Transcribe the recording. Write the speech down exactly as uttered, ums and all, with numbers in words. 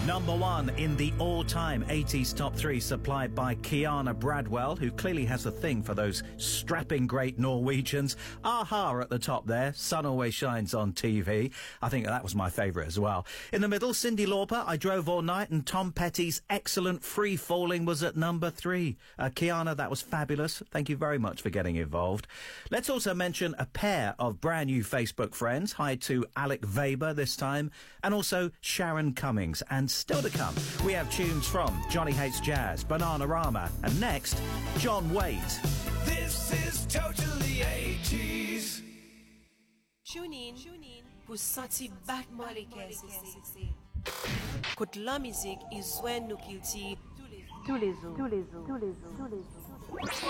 Number one in the all-time eighties top three, supplied by Kiana Bradwell, who clearly has a thing for those strapping great Norwegians. Aha at the top there. Sun Always Shines on T V. I think that was my favourite as well. In the middle, Cyndi Lauper, I Drove All Night, and Tom Petty's excellent Free Falling was at number three. Uh, Kiana, that was fabulous. Thank you very much for getting involved. Let's also mention a pair of brand new Facebook friends. Hi to Alec Weber this time, and also Sharon Cummings. And still to come, we have tunes from Johnny Hates Jazz, Bananarama, and next, John Waite. This is totally eighties. Tune in pour sentir battement les caisses ici. Quand la musique, ils soignent nos kilti tous les jours, tous les jours, tous les jours, tous les jours.